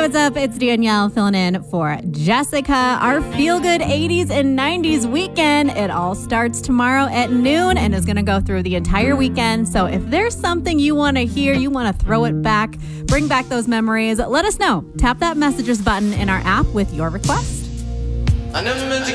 what's up? It's Danielle filling in for Jessica. Our Feel Good 80s and 90s weekend. It all starts tomorrow at noon and is going to go through the entire weekend. So if there's something you want to hear, you want to throw it back, bring back those memories, let us know. Tap that messages button in our app with your request. I never meant to